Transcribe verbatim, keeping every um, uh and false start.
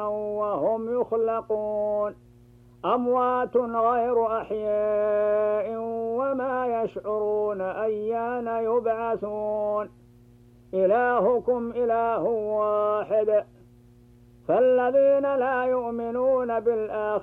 وهم يخلقون أموات غير أحياء وما يشعرون أيان يبعثون إلهكم إله واحد فالذين لا يؤمنون بالآخرة